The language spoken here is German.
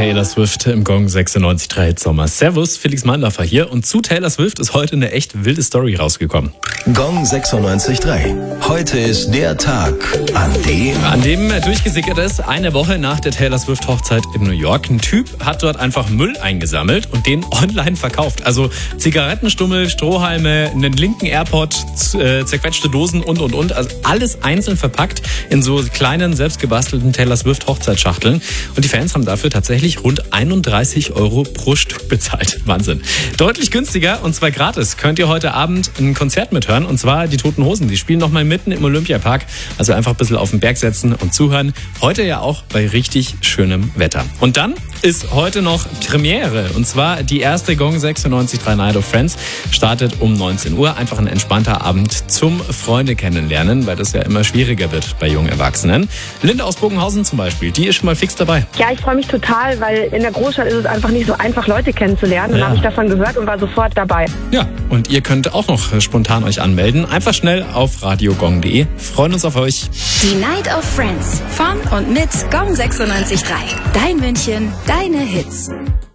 Taylor Swift im Gong 96.3 Hit Sommer. Servus, Felix Meindorfer hier und zu Taylor Swift ist heute eine echt wilde Story rausgekommen. Gong 96.3. Heute ist der Tag, an dem durchgesickert ist, eine Woche nach der Taylor Swift Hochzeit in New York. Ein Typ hat dort einfach Müll eingesammelt und den online verkauft. Also Zigarettenstummel, Strohhalme, einen linken AirPod, zerquetschte Dosen und. Also alles einzeln verpackt in so kleinen, selbstgebastelten Taylor Swift Hochzeitsschachteln. Und die Fans haben dafür tatsächlich rund 31 € pro Stück bezahlt. Wahnsinn. Deutlich günstiger und zwar gratis. Könnt ihr heute Abend ein Konzert mithören und zwar die Toten Hosen. Die spielen nochmal mitten im Olympiapark. Also einfach ein bisschen auf den Berg setzen und zuhören. Heute ja auch bei richtig schönem Wetter. Und dann ist heute noch Premiere. Und zwar die erste Gong 96.3 Night of Friends startet um 19 Uhr. Einfach ein entspannter Abend zum Freunde kennenlernen, weil das ja immer schwieriger wird bei jungen Erwachsenen. Linda aus Bogenhausen zum Beispiel, die ist schon mal fix dabei. Ja, ich freue mich total, weil in der Großstadt ist es einfach nicht so einfach, Leute kennenzulernen. Dann habe ich davon gehört und war sofort dabei. Ja, und ihr könnt auch noch spontan euch anmelden. Einfach schnell auf radiogong.de. Freuen uns auf euch. Die Night of Friends von und mit Gong 96.3. Dein München, deine Hits.